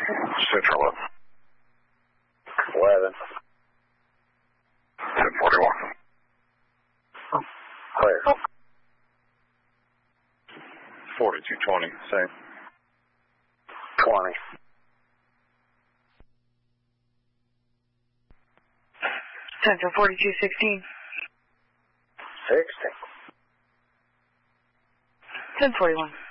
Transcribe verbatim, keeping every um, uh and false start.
Central eleven. ten forty-one. Clear. forty-two twenty, same. twenty. Central forty-two sixteen. sixty. ten forty-one.